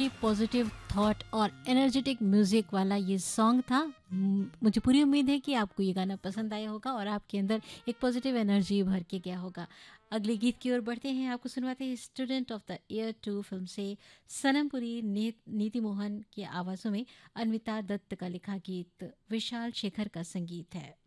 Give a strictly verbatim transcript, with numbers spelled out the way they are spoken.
Positive thought और energetic music वाला ये सॉन्ग था। म, मुझे पूरी उम्मीद है कि आपको ये गाना पसंद आया होगा और आपके अंदर एक पॉजिटिव एनर्जी भर के गया होगा। अगले गीत की ओर बढ़ते हैं। आपको सुनवाते हैं student of the year to film से सनम पुरी, ने, नीति मोहन की आवाज़ों में अनविता दत्त का लिखा गीत, विशाल शेखर का संगीत है।